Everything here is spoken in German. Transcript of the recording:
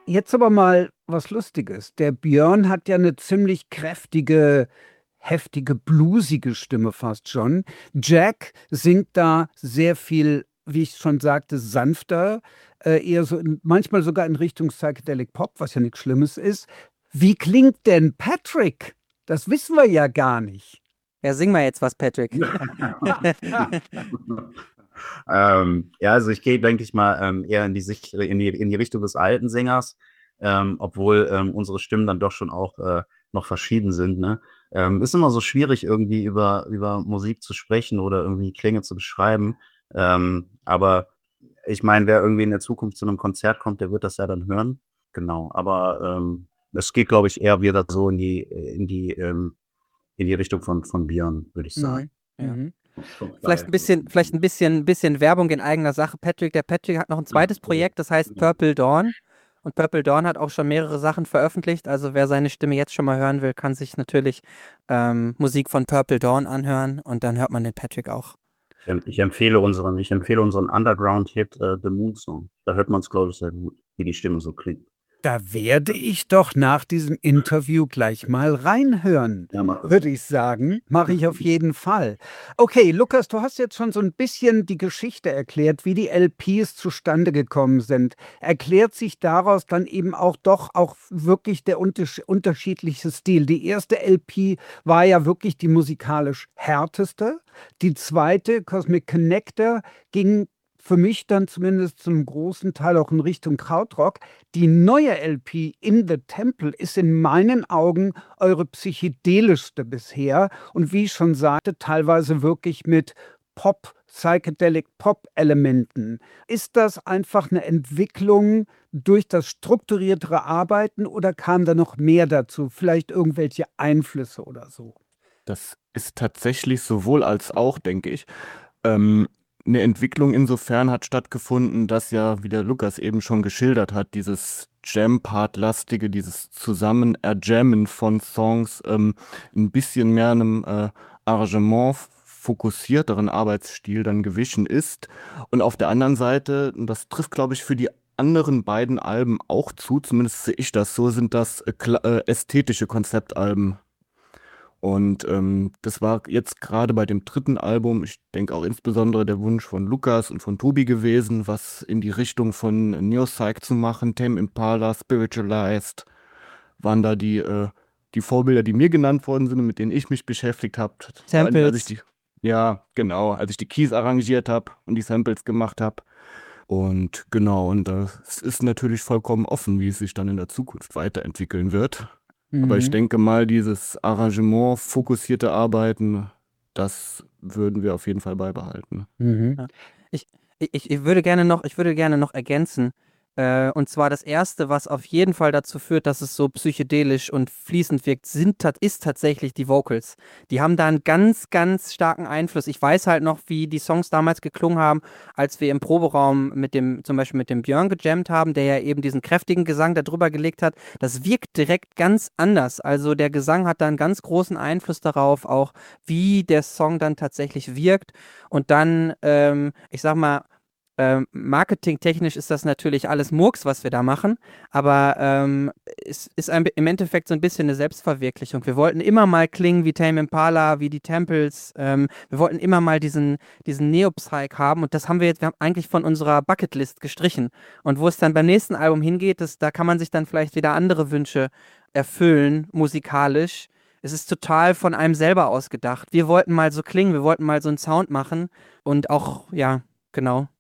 Jetzt aber mal was Lustiges. Der Björn hat ja eine ziemlich kräftige, heftige, bluesige Stimme fast schon. Jack singt da sehr viel, wie ich schon sagte, sanfter, eher so manchmal sogar in Richtung Psychedelic Pop, was ja nichts Schlimmes ist. Wie klingt denn Patrick? Das wissen wir ja gar nicht. Ja, sing mal jetzt was, Patrick. Ja, also ich gehe, denke ich mal, eher in die Richtung des alten Sängers, obwohl unsere Stimmen dann doch schon auch noch verschieden sind, ne? Ist immer so schwierig, irgendwie über Musik zu sprechen oder irgendwie Klänge zu beschreiben. Aber ich meine, wer irgendwie in der Zukunft zu einem Konzert kommt, der wird das ja dann hören. Genau. Aber es geht, glaube ich, eher wieder so in die Richtung von Björn, würde ich sagen. Mhm. Ja. Mhm. Vielleicht ein bisschen Werbung in eigener Sache. Der Patrick hat noch ein zweites Projekt, das heißt Purple Dawn. Und Purple Dawn hat auch schon mehrere Sachen veröffentlicht. Also wer seine Stimme jetzt schon mal hören will, kann sich natürlich Musik von Purple Dawn anhören und dann hört man den Patrick auch. Ich empfehle unseren Underground-Hit The Moon Song. Da hört man es, glaube ich, sehr gut, wie die Stimme so klingt. Da werde ich doch nach diesem Interview gleich mal reinhören, Ja, mach das. würde ich sagen. Mache ich auf jeden Fall. Okay, Lukas, du hast jetzt schon so ein bisschen die Geschichte erklärt, wie die LPs zustande gekommen sind. Erklärt sich daraus dann eben auch doch auch wirklich der unterschiedliche Stil? Die erste LP war ja wirklich die musikalisch härteste. Die zweite, Cosmic Connector, ging für mich dann zumindest zum großen Teil auch in Richtung Krautrock. Die neue LP In the Temple ist in meinen Augen eure psychedelischste bisher und wie ich schon sagte, teilweise wirklich mit Pop, Psychedelic Pop-Elementen. Ist das einfach eine Entwicklung durch das strukturiertere Arbeiten oder kam da noch mehr dazu? Vielleicht irgendwelche Einflüsse oder so? Das ist tatsächlich sowohl als auch, denke ich. Eine Entwicklung insofern hat stattgefunden, dass ja, wie der Lukas eben schon geschildert hat, dieses Jam-Part-lastige, dieses Zusammen-Erjammen von Songs ein bisschen mehr einem Arrangement fokussierteren Arbeitsstil dann gewichen ist. Und auf der anderen Seite, und das trifft, glaube ich, für die anderen beiden Alben auch zu, zumindest sehe ich das so, sind das ästhetische Konzeptalben. Und das war jetzt gerade bei dem dritten Album, ich denke auch insbesondere der Wunsch von Lukas und von Tobi gewesen, was in die Richtung von Neopsych zu machen, Tame Impala, Spiritualized, waren da die Vorbilder, die mir genannt worden sind und mit denen ich mich beschäftigt habe. Samples. Ja, genau, als ich die Keys arrangiert habe und die Samples gemacht habe. Und genau, und das ist natürlich vollkommen offen, wie es sich dann in der Zukunft weiterentwickeln wird. Aber ich denke mal, dieses Arrangement, fokussierte Arbeiten, das würden wir auf jeden Fall beibehalten. Mhm. Ja. Ich würde gerne noch ergänzen. Und zwar das Erste, was auf jeden Fall dazu führt, dass es so psychedelisch und fließend wirkt, ist tatsächlich die Vocals. Die haben da einen ganz, ganz starken Einfluss. Ich weiß halt noch, wie die Songs damals geklungen haben, als wir im Proberaum zum Beispiel mit dem Björn gejammt haben, der ja eben diesen kräftigen Gesang da drüber gelegt hat. Das wirkt direkt ganz anders. Also der Gesang hat da einen ganz großen Einfluss darauf, auch wie der Song dann tatsächlich wirkt. Und dann, ich sag mal, marketingtechnisch ist das natürlich alles Murks, was wir da machen, aber es ist im Endeffekt so ein bisschen eine Selbstverwirklichung. Wir wollten immer mal klingen wie Tame Impala, wie die Temples. Wir wollten immer mal diesen Neopsych haben und das wir haben eigentlich von unserer Bucketlist gestrichen. Und wo es dann beim nächsten Album hingeht, da kann man sich dann vielleicht wieder andere Wünsche erfüllen, musikalisch. Es ist total von einem selber ausgedacht. Wir wollten mal so klingen, wir wollten mal so einen Sound machen und auch, ja, genau.